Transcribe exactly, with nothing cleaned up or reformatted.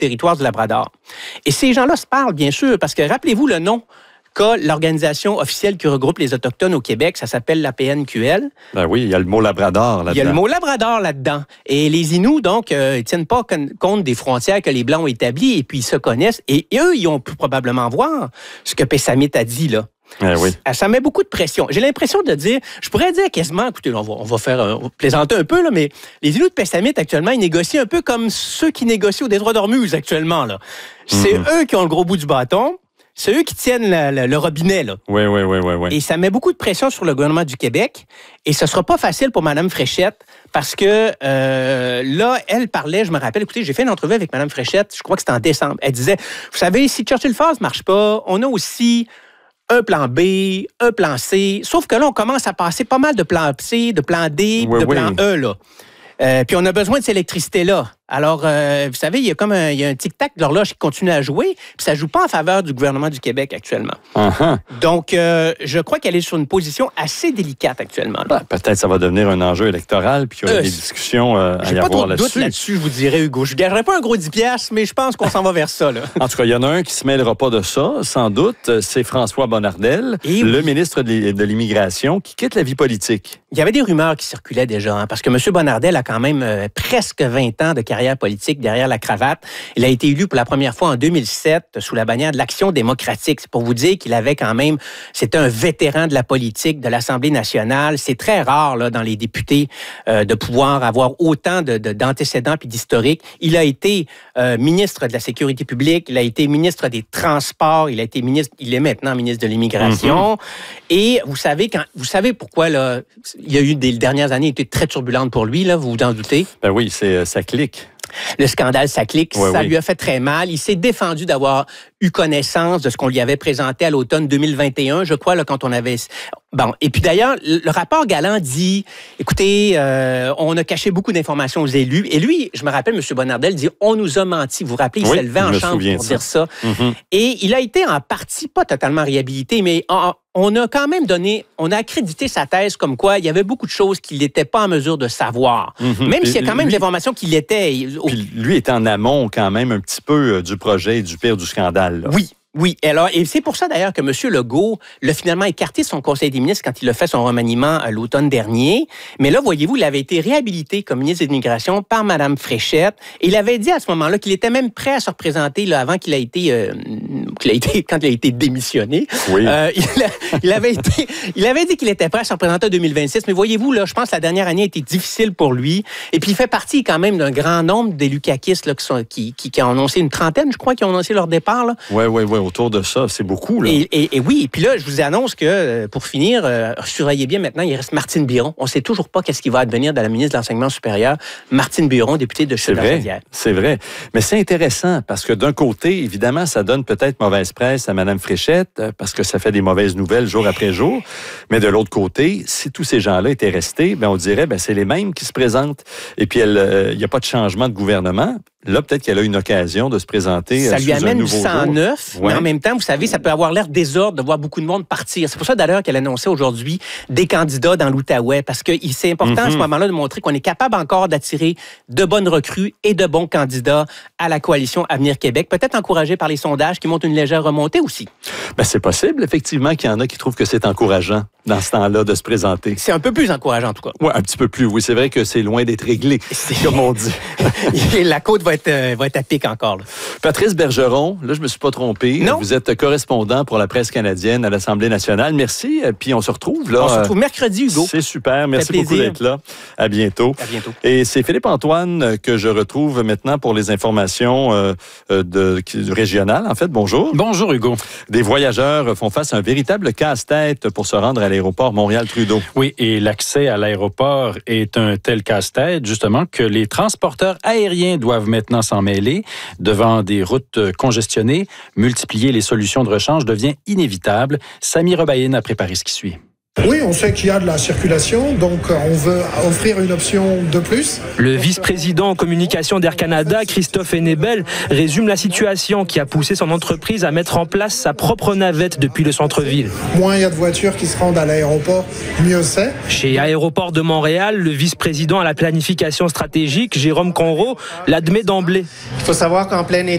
territoire du Labrador. Et ces gens-là se parlent, bien sûr, parce que rappelez-vous le nom qu'a l'organisation officielle qui regroupe les Autochtones au Québec, ça s'appelle l'A P N Q L. Ben oui, il y a le mot Labrador là-dedans. Il y a le mot Labrador là-dedans. Et les Inuits, donc, euh, ils tiennent pas compte des frontières que les Blancs ont établies, et puis ils se connaissent. Et eux, ils ont pu probablement voir ce que Pessamit a dit, là. Eh oui. Ça met beaucoup de pression. J'ai l'impression de dire, je pourrais dire quasiment, écoutez, on va, on va faire, on va plaisanter un peu, là, mais les Inuits de Pessamit, actuellement, ils négocient un peu comme ceux qui négocient au détroit d'Ormuz, actuellement, là. C'est mm-hmm. eux qui ont le gros bout du bâton. C'est eux qui tiennent la, la, le robinet, là. Oui, oui, oui, oui, oui. Et ça met beaucoup de pression sur le gouvernement du Québec. Et ce sera pas facile pour Mme Fréchette parce que euh, là, elle parlait, je me rappelle, écoutez, j'ai fait une entrevue avec Mme Fréchette, je crois que c'était en décembre. Elle disait, vous savez, si Churchill Falls ne marche pas, on a aussi un plan B, un plan C. Sauf que là, on commence à passer pas mal de plans C, de plan D, oui, de oui. plan E, là. Euh, puis on a besoin de cette électricité-là. Alors, euh, vous savez, il y a comme un, il y a un tic-tac de l'horloge qui continue à jouer, puis ça ne joue pas en faveur du gouvernement du Québec actuellement. Uh-huh. Donc, euh, je crois qu'elle est sur une position assez délicate actuellement. Ben, peut-être ça va devenir un enjeu électoral, puis il y aura euh, des discussions euh, à y avoir là-dessus. J'ai pas trop de doute là-dessus, je vous dirais, Hugo. Je ne gagerais pas un gros dix piastres, mais je pense qu'on s'en va vers ça, là. En tout cas, il y en a un qui ne se mêlera pas de ça, sans doute. C'est François Bonnardel, Et le oui. ministre de l'Immigration, qui quitte la vie politique. Il y avait des rumeurs qui circulaient déjà, hein, parce que M. Bonnardel a quand même euh, presque vingt ans de carrière politique derrière la cravate. Il a été élu pour la première fois en deux mille sept sous la bannière de l'Action démocratique. C'est pour vous dire qu'il avait quand même, c'était un vétéran de la politique, de l'Assemblée nationale. C'est très rare là, dans les députés euh, de pouvoir avoir autant de, de, d'antécédents puis d'historiques. Il a été euh, ministre de la Sécurité publique, il a été ministre des Transports, il a été ministre, il est maintenant ministre de l'Immigration. Mm-hmm. Et vous savez quand, vous savez pourquoi là, il y a eu des dernières années été très turbulentes pour lui là, vous vous en doutez? Ben oui, c'est ça clique. Le scandale Saclic, ouais, ça oui. lui a fait très mal. Il s'est défendu d'avoir eu connaissance de ce qu'on lui avait présenté à l'automne deux mille vingt et un, je crois, là, quand on avait... Bon, et puis d'ailleurs, le rapport Galland dit, écoutez, euh, on a caché beaucoup d'informations aux élus. Et lui, je me rappelle, M. Bonnardel dit, on nous a menti. Vous vous rappelez, il oui, s'est levé en chambre pour ça. dire ça. Mm-hmm. Et il a été en partie, pas totalement réhabilité, mais en, on a quand même donné, on a accrédité sa thèse comme quoi il y avait beaucoup de choses qu'il n'était pas en mesure de savoir. Mm-hmm. Même s'il y a quand même lui, des informations qu'il était... Puis lui est en amont quand même un petit peu du projet et du pire du scandale. Là. Oui. Oui, alors, et c'est pour ça d'ailleurs que M. Legault l'a finalement écarté de son Conseil des ministres quand il a fait son remaniement à l'automne dernier. Mais là, voyez-vous, il avait été réhabilité comme ministre de l'Immigration par Mme Fréchette. Et il avait dit à ce moment-là qu'il était même prêt à se représenter là, avant qu'il a été, euh, qu'il a été, quand il a été démissionné. Oui. Euh, il, a, il avait été, il avait dit qu'il était prêt à se représenter en deux mille vingt-six. Mais voyez-vous, là, je pense que la dernière année a été difficile pour lui. Et puis, il fait partie quand même d'un grand nombre d'élus caquistes là, qui, sont, qui, qui, qui ont annoncé une trentaine, je crois, qui ont annoncé leur départ. Oui, oui, oui. Autour de ça, c'est beaucoup. Là. Et, et, et oui, et puis là, je vous annonce que, pour finir, euh, surveillez bien maintenant, il reste Martine Biron. On ne sait toujours pas qu'est-ce qui va advenir de la ministre de l'Enseignement supérieur, Martine Biron, députée de Chute-la-Chaudière. C'est vrai, mais c'est intéressant parce que d'un côté, évidemment, ça donne peut-être mauvaise presse à Mme Fréchette parce que ça fait des mauvaises nouvelles jour après jour. Mais de l'autre côté, si tous ces gens-là étaient restés, ben on dirait ben c'est les mêmes qui se présentent. Et puis, il euh, n'y a pas de changement de gouvernement. Là, peut-être qu'elle a une occasion de se présenter. Ça sous lui amène un du nouveau sang jour. neuf, ouais. Mais en même temps, vous savez, ça peut avoir l'air désordre de voir beaucoup de monde partir. C'est pour ça, d'ailleurs, qu'elle annonçait aujourd'hui des candidats dans l'Outaouais, parce que c'est important mm-hmm. à ce moment-là de montrer qu'on est capable encore d'attirer de bonnes recrues et de bons candidats à la coalition Avenir Québec, peut-être encouragés par les sondages qui montrent une légère remontée aussi. Ben, c'est possible, effectivement, qu'il y en a qui trouvent que c'est encourageant dans ce temps-là de se présenter. C'est un peu plus encourageant, en tout cas. Oui, un petit peu plus, oui. C'est vrai que c'est loin d'être réglé, c'est... comme on dit. La côte va être, euh, va être à pic encore. Là. Patrice Bergeron, là, je me suis pas trompé. Non. Vous êtes correspondant pour la presse canadienne à l'Assemblée nationale. Merci. Puis on se retrouve là. On se retrouve mercredi, Hugo. C'est super. Merci beaucoup d'être là. À bientôt. À bientôt. Et c'est Philippe-Antoine que je retrouve maintenant pour les informations euh, de, de régionales. En fait, bonjour. Bonjour, Hugo. Des voyageurs font face à un véritable casse-tête pour se rendre à l'aéroport Montréal-Trudeau. Oui, et l'accès à l'aéroport est un tel casse-tête, justement, que les transporteurs aériens doivent maintenant s'en mêler. Devant des routes congestionnées, multiplier les solutions de rechange devient inévitable. Samy Rebaïne a préparé ce qui suit. Oui, on sait qu'il y a de la circulation, donc on veut offrir une option de plus. Le vice-président en communication d'Air Canada, Christophe Hennebel, résume la situation qui a poussé son entreprise à mettre en place sa propre navette depuis le centre-ville. Moins il y a de voitures qui se rendent à l'aéroport, mieux c'est. Chez Aéroport de Montréal, le vice-président à la planification stratégique, Jérôme Conro, l'admet d'emblée. Il faut savoir qu'en plein été,